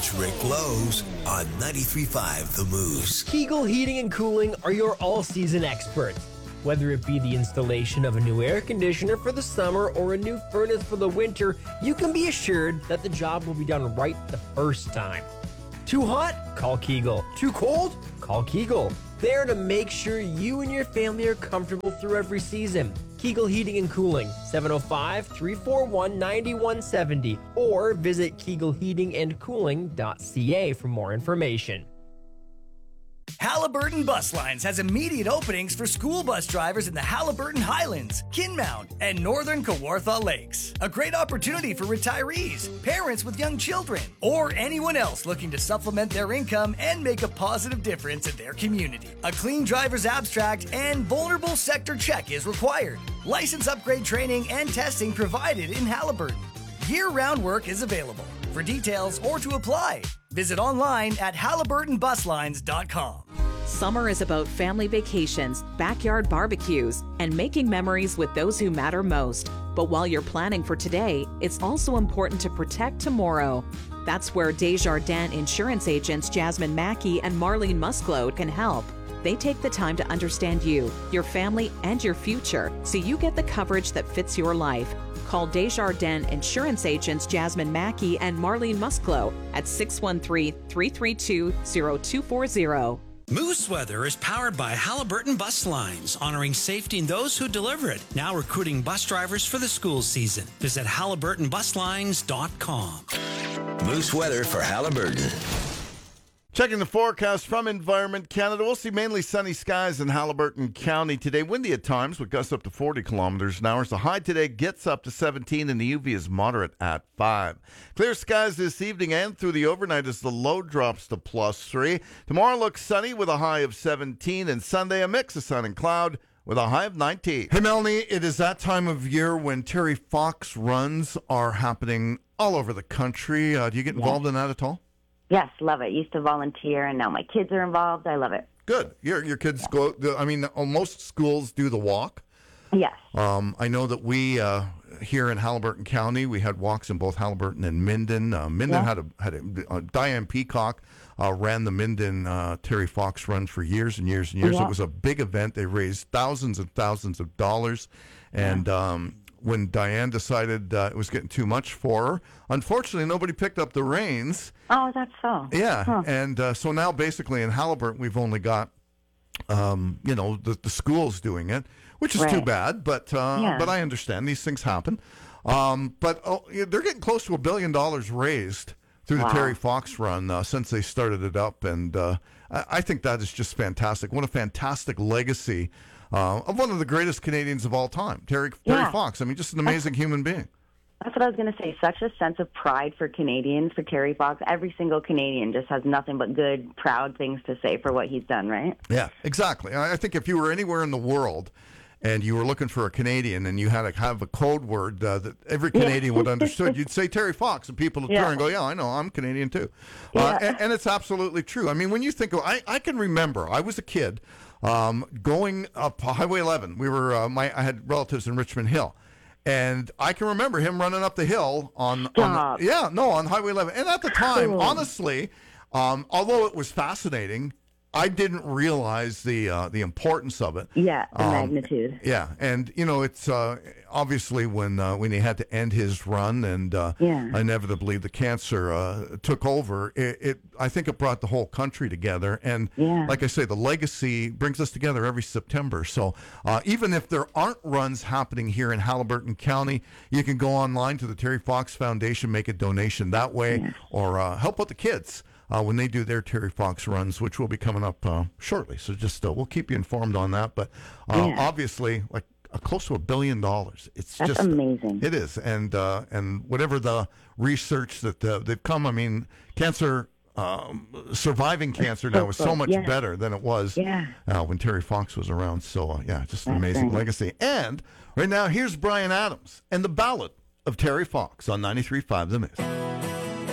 Here's Rick Lowe's on 93.5 The Moose. Kegel Heating and Cooling are your all-season experts. Whether it be the installation of a new air conditioner for the summer or a new furnace for the winter, you can be assured that the job will be done right the first time. Too hot? Call Kegel. Too cold? Call Kegel. There to make sure you and your family are comfortable through every season. Kegel Heating and Cooling, 705-341-9170, or visit kegelheatingandcooling.ca for more information. Halliburton Bus Lines has immediate openings for school bus drivers in the Halliburton Highlands, Kinmount, and Northern Kawartha Lakes. A great opportunity for retirees, parents with young children, or anyone else looking to supplement their income and make a positive difference in their community. A clean driver's abstract and vulnerable sector check is required. License upgrade training and testing provided in Halliburton. Year-round work is available. For details or to apply, visit online at HalliburtonBusLines.com. Summer is about family vacations, backyard barbecues, and making memories with those who matter most. But while you're planning for today, it's also important to protect tomorrow. That's where Desjardins insurance agents Jasmine Mackey and Marlene Musclode can help. They take the time to understand you, your family, and your future so you get the coverage that fits your life. Call Desjardins insurance agents Jasmine Mackey and Marlene Musclo at 613-332-0240. Moose Weather is powered by Halliburton Bus Lines, honoring safety in those who deliver it. Now recruiting bus drivers for the school season. Visit HalliburtonBusLines.com. Moose Weather for Halliburton. Checking the forecast from Environment Canada, we'll see mainly sunny skies in Halliburton County today. Windy at times with gusts up to 40 kilometers an hour. The high today gets up to 17 and the UV is moderate at 5. Clear skies this evening and through the overnight as the low drops to +3. Tomorrow looks sunny with a high of 17 and Sunday a mix of sun and cloud with a high of 19. Hey, Melanie, it is that time of year when Terry Fox runs are happening all over the country. Do you get involved in that at all? Yes, love it. Used to volunteer, and now my kids are involved. I love it. Good. Your kids go. I mean, most schools do the walk. Yes. I know that we here in Halliburton County, we had walks in both Halliburton and Minden. Minden had a Diane Peacock ran the Minden Terry Fox run for years and years and years. Yeah. It was a big event. They raised thousands and thousands of dollars, and when Diane decided it was getting too much for her, unfortunately, nobody picked up the reins. Oh, that's so. Yeah, Huh. and so now basically in Halliburton, we've only got, the schools doing it, which is too bad, but I understand these things happen. But they're getting close to $1 billion raised through the Terry Fox run since they started it up, and I think that is just fantastic. What a fantastic legacy of one of the greatest Canadians of all time, Terry Fox. I mean, just an amazing human being. That's what I was going to say. Such a sense of pride for Canadians, for Terry Fox. Every single Canadian just has nothing but good, proud things to say for what he's done, right? Yeah, exactly. I think if you were anywhere in the world and you were looking for a Canadian and you had to have a code word that every Canadian would understand, you'd say Terry Fox, and people would turn and go, yeah, I know, I'm Canadian too. And it's absolutely true. I mean, when you think of I can remember, I was a kid going up Highway 11. We were, I had relatives in Richmond Hill. And I can remember him running up the hill on Highway 11. And at the time, honestly, although it was fascinating, I didn't realize the importance of it. Yeah, the magnitude. Yeah, and it's obviously when he had to end his run, and inevitably the cancer took over. I think it brought the whole country together, and like I say, the legacy brings us together every September. So even if there aren't runs happening here in Halliburton County, you can go online to the Terry Fox Foundation, make a donation that way, or help out the kids when they do their Terry Fox runs, which will be coming up shortly. So just we'll keep you informed on that. But obviously, like close to $1 billion. That's just amazing. It is, and whatever the research that they've come. I mean, cancer. Surviving cancer now is so much better than it was when Terry Fox was around. So just an amazing legacy. And right now, here's Bryan Adams and the Ballad of Terry Fox on 93.5 The Moose.